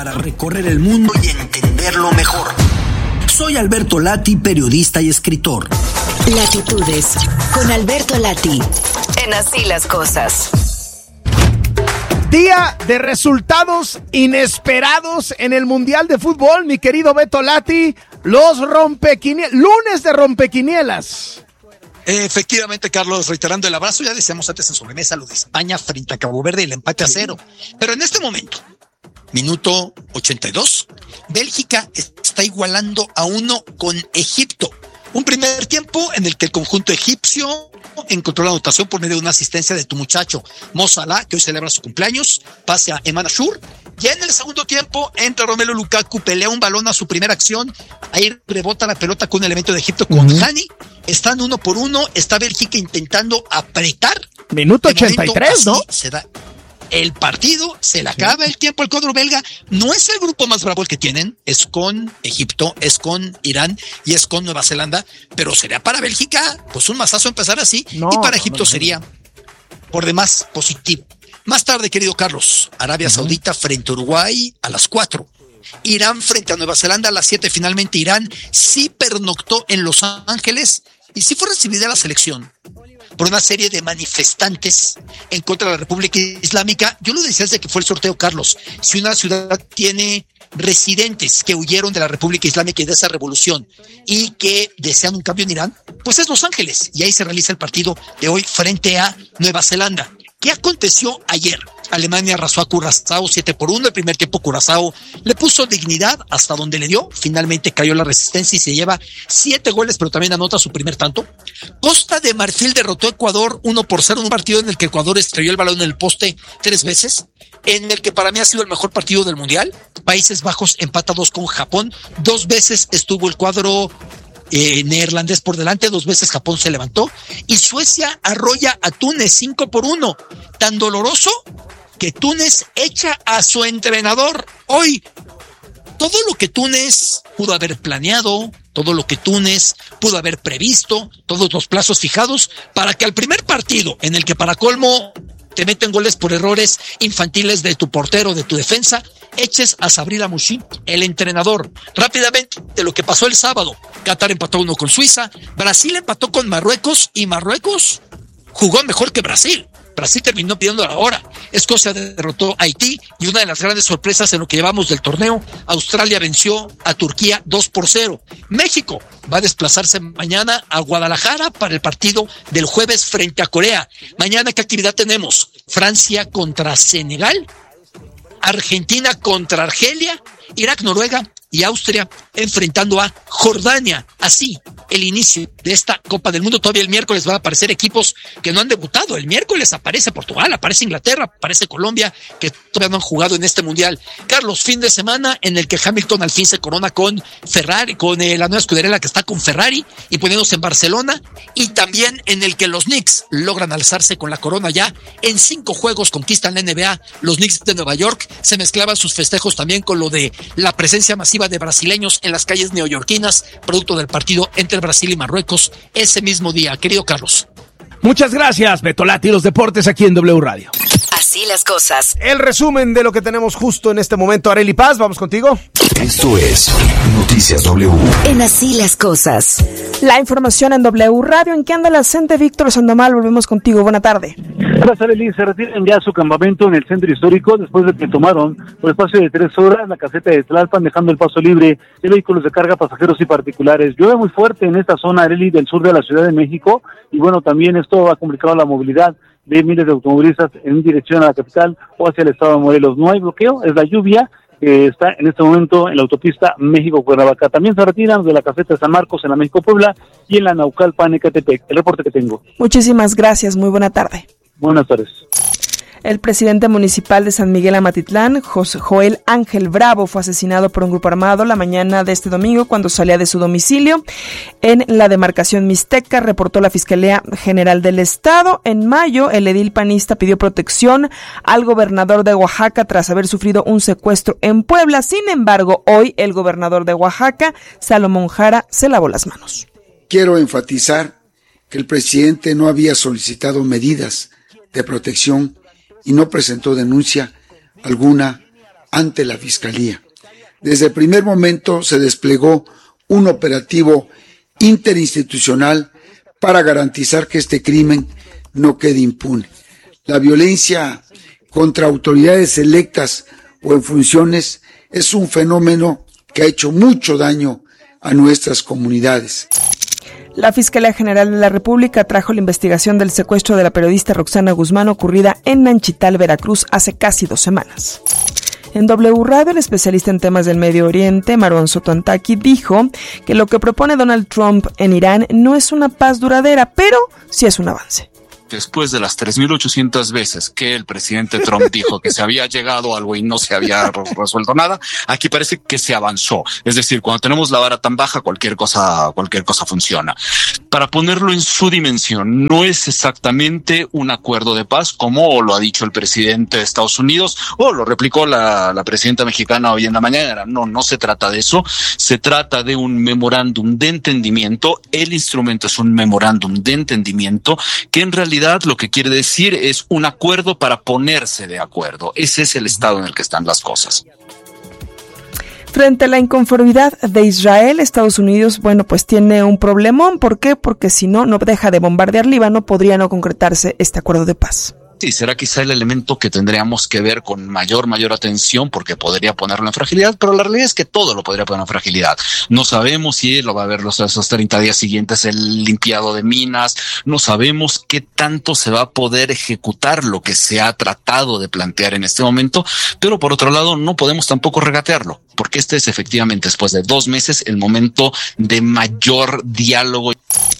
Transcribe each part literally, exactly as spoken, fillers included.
para recorrer el mundo y entenderlo mejor. Soy Alberto Lati, periodista y escritor. Latitudes, con Alberto Lati, en Así las Cosas. Día de resultados inesperados en el Mundial de Fútbol, mi querido Beto Lati. Los rompequinielas, lunes de rompequinielas. Efectivamente, Carlos, reiterando el abrazo, ya decíamos antes en sobremesa lo de España frente a Cabo Verde y el empate a cero. Pero en este momento, minuto ochenta y dos, Bélgica está igualando a uno con Egipto. Un primer tiempo en el que el conjunto egipcio encontró la anotación por medio de una asistencia de tu muchacho Mo Salah, que hoy celebra su cumpleaños, pase a Eman Ashur. Y en el segundo tiempo entra Romelu Lukaku, pelea un balón a su primera acción, ahí rebota la pelota con un elemento de Egipto con uh-huh. Hani, están uno por uno, está Bélgica intentando apretar. Minuto ochenta y tres, ¿no? Se da el partido, se le acaba el tiempo al cuadro belga. No es el grupo más bravo el que tienen, es con Egipto, es con Irán y es con Nueva Zelanda, pero sería para Bélgica pues un mazazo empezar así, no, y para Egipto no, no, no. sería por demás positivo. Más tarde, querido Carlos, Arabia uh-huh. Saudita frente a Uruguay a las cuatro. Irán frente a Nueva Zelanda a las siete. Finalmente Irán sí pernoctó en Los Ángeles y sí fue recibida la selección por una serie de manifestantes en contra de la República Islámica. Yo lo decía desde que fue el sorteo, Carlos. Si una ciudad tiene residentes que huyeron de la República Islámica y de esa revolución y que desean un cambio en Irán, pues es Los Ángeles. Y ahí se realiza el partido de hoy frente a Nueva Zelanda. ¿Qué aconteció ayer? Alemania arrasó a Curazao siete por uno. El primer tiempo Curazao le puso dignidad hasta donde le dio. Finalmente cayó la resistencia y se lleva siete goles, pero también anota su primer tanto. Costa de Marfil derrotó a Ecuador uno por cero en un partido en el que Ecuador estrelló el balón en el poste tres veces, en el que para mí ha sido el mejor partido del Mundial. Países Bajos empata dos con Japón. Dos veces estuvo el cuadro Eh, neerlandés por delante, dos veces Japón se levantó y Suecia arrolla a Túnez cinco por uno, tan doloroso que Túnez echa a su entrenador hoy. Todo lo que Túnez pudo haber planeado, todo lo que Túnez pudo haber previsto, todos los plazos fijados para que al primer partido, en el que para colmo te meten goles por errores infantiles de tu portero, de tu defensa, eches a Sabri Lamouchi, el entrenador. Rápidamente, de lo que pasó el sábado, Qatar empató uno con Suiza, Brasil empató con Marruecos y Marruecos jugó mejor que Brasil. Brasil terminó pidiendo la hora. Escocia derrotó a Haití y una de las grandes sorpresas en lo que llevamos del torneo, Australia venció a Turquía dos por cero. México va a desplazarse mañana a Guadalajara para el partido del jueves frente a Corea. Mañana, ¿qué actividad tenemos? Francia contra Senegal, Argentina contra Argelia, Irak, Noruega y Austria enfrentando a Jordania. Así, el inicio de esta Copa del Mundo. Todavía el miércoles van a aparecer equipos que no han debutado. El miércoles aparece Portugal, aparece Inglaterra, aparece Colombia, que todavía no han jugado en este Mundial. Carlos, fin de semana en el que Hamilton al fin se corona con Ferrari, con eh, la nueva escudería que está con Ferrari y poniéndose en Barcelona, y también en el que los Knicks logran alzarse con la corona ya. En cinco juegos conquistan la N B A los Knicks de Nueva York. Se mezclaban sus festejos también con lo de la presencia masiva de brasileños en las calles neoyorquinas, producto del partido entre Brasil y Marruecos ese mismo día. Querido Carlos. Muchas gracias, Beto Lati, los deportes aquí en W Radio. Así las cosas. El resumen de lo que tenemos justo en este momento. Arely Paz, vamos contigo. Esto es Noticias W. En Así las cosas. La información en W Radio. ¿En qué anda la CENTE? Víctor Sandoval, volvemos contigo. Buena tarde. Gracias, Arely. Se retiran ya a su campamento en el centro histórico después de que tomaron por espacio de tres horas la caseta de Tlalpan, dejando el paso libre de vehículos de carga, pasajeros y particulares. Llueve muy fuerte en esta zona, Arely, del sur de la Ciudad de México, y bueno, también esto ha complicado la movilidad de miles de automovilistas en dirección a la capital o hacia el estado de Morelos. No hay bloqueo, es la lluvia que está en este momento en la autopista México-Cuernavaca. También se retiran de la caseta de San Marcos en la México-Puebla y en la Naucalpan-Ecatepec. El reporte que tengo. Muchísimas gracias, muy buena tarde. Buenas tardes. El presidente municipal de San Miguel Amatitlán, Joel Ángel Bravo, fue asesinado por un grupo armado la mañana de este domingo cuando salía de su domicilio en la demarcación Mixteca, reportó la Fiscalía General del Estado. En mayo, el edil panista pidió protección al gobernador de Oaxaca tras haber sufrido un secuestro en Puebla. Sin embargo, hoy el gobernador de Oaxaca, Salomón Jara, se lavó las manos. Quiero enfatizar que el presidente no había solicitado medidas de protección y no presentó denuncia alguna ante la Fiscalía. Desde el primer momento se desplegó un operativo interinstitucional para garantizar que este crimen no quede impune. La violencia contra autoridades electas o en funciones es un fenómeno que ha hecho mucho daño a nuestras comunidades. La Fiscalía General de la República trajo la investigación del secuestro de la periodista Roxana Guzmán ocurrida en Nanchital, Veracruz, hace casi dos semanas. En W Radio, el especialista en temas del Medio Oriente, Marwan Sotantaki, dijo que lo que propone Donald Trump en Irán no es una paz duradera, pero sí es un avance. Después de las tres mil ochocientas veces que el presidente Trump dijo que se había llegado a algo y no se había resuelto nada, aquí parece que se avanzó. Es decir, cuando tenemos la vara tan baja, cualquier cosa, cualquier cosa funciona. Para ponerlo en su dimensión, no es exactamente un acuerdo de paz como lo ha dicho el presidente de Estados Unidos o lo replicó la, la presidenta mexicana hoy en la mañana. No, no se trata de eso. Se trata de un memorándum de entendimiento. El instrumento es un memorándum de entendimiento que en realidad lo que quiere decir es un acuerdo para ponerse de acuerdo. Ese es el estado en el que están las cosas. Frente a la inconformidad de Israel, Estados Unidos, bueno, pues tiene un problemón. ¿Por qué? Porque si no, no deja de bombardear Líbano, podría no concretarse este acuerdo de paz. Sí, será quizá el elemento que tendríamos que ver con mayor, mayor atención porque podría ponerlo en fragilidad, pero la realidad es que todo lo podría poner en fragilidad. No sabemos si lo va a haber los, esos treinta días siguientes el limpiado de minas, no sabemos qué tanto se va a poder ejecutar lo que se ha tratado de plantear en este momento, pero por otro lado no podemos tampoco regatearlo, porque este es efectivamente después de dos meses el momento de mayor diálogo.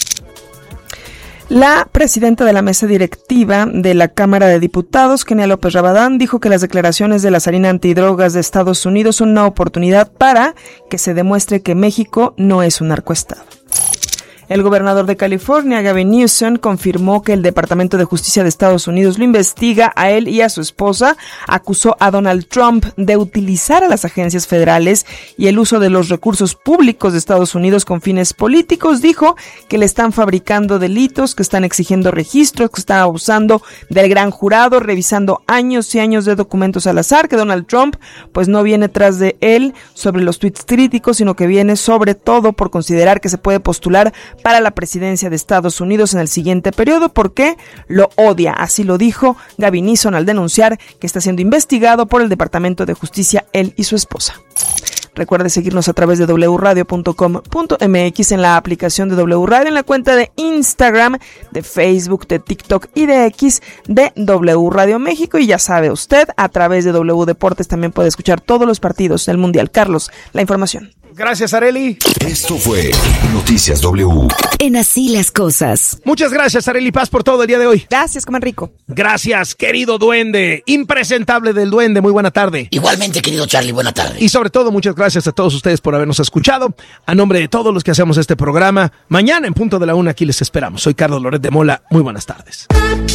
La presidenta de la mesa directiva de la Cámara de Diputados, Kenia López Rabadán, dijo que las declaraciones de la Sarina Antidrogas de Estados Unidos son una oportunidad para que se demuestre que México no es un narcoestado. El gobernador de California, Gavin Newsom, confirmó que el Departamento de Justicia de Estados Unidos lo investiga a él y a su esposa. Acusó a Donald Trump de utilizar a las agencias federales y el uso de los recursos públicos de Estados Unidos con fines políticos. Dijo que le están fabricando delitos, que están exigiendo registros, que están abusando del gran jurado, revisando años y años de documentos al azar, que Donald Trump pues no viene tras de él sobre los tweets críticos, sino que viene sobre todo por considerar que se puede postular para la presidencia de Estados Unidos en el siguiente periodo porque lo odia. Así lo dijo Gavin Newsom al denunciar que está siendo investigado por el Departamento de Justicia, él y su esposa. Recuerde seguirnos a través de doble u radio punto com punto eme equis, en la aplicación de W Radio, en la cuenta de Instagram, de Facebook, de TikTok y de X de W Radio México. Y ya sabe usted, a través de W Deportes también puede escuchar todos los partidos del Mundial. Carlos, la información. Gracias, Arely. Esto fue Noticias W. En Así las Cosas. Muchas gracias, Arely Paz, por todo el día de hoy. Gracias, coman rico. Gracias, querido duende, impresentable del duende, muy buena tarde. Igualmente, querido Charlie, buena tarde. Y sobre todo, muchas gracias a todos ustedes por habernos escuchado. A nombre de todos los que hacemos este programa, mañana en punto de la una aquí les esperamos. Soy Carlos Loret de Mola, muy buenas tardes.